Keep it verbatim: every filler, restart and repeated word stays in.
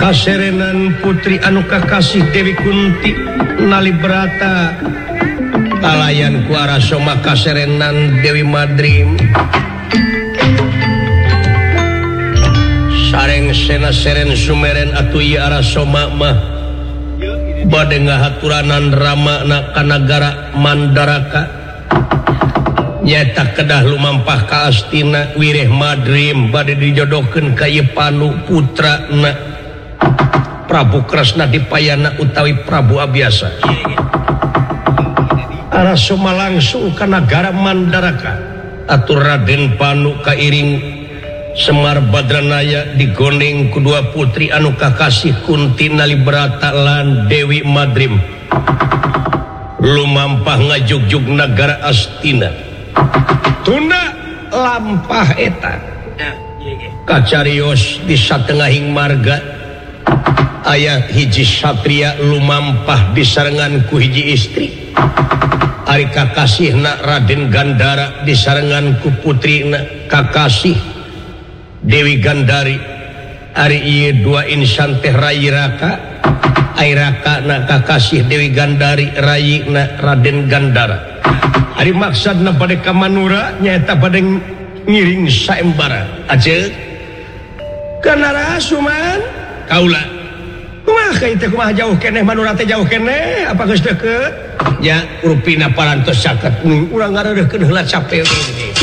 kaserenan putri anu kakasih Dewi Kunti nalibrata kalayan ku Arasoma kaserenan Dewi Madrim sareng sena seren sumeren atuh ieu Arasoma mah bade ngahaturanan rama na ka nagara Mandaraka nyata kedah lumampah ka Astina wireh Madrim bade dijodohkeun ka ieu Panu putrana Prabu Kresna Dipayana utawi Prabu Abiasa. Arasoma langsung ka nagara Mandaraka atur Raden Panu kairing Semar Badranaya digondeng kedua putri anu kakasih Kunti nalibrata lan Dewi Madrim lumampah ngajugjug nagara Astina. Tuna lampah eta kacarios di satengahing marga aya hiji satria lumampah disarengan ku hiji istri ari kakasihna Raden Gandara disarengan ku putrina kakasih Dewi Gandari ari ieu dua insan teh Rai Raka ai Raka na kakasih Dewi Gandari Rai na Raden Gandara ari maksudna bade ka Manura nyaeta bade ngiring saembara ajeuk kana rasuman kaula kumaha ka teh kumaha jauh keneh Manura teh jauh keneh apa geus deukeut nya rupina parantos caket urang ngareureuhkeun heula capek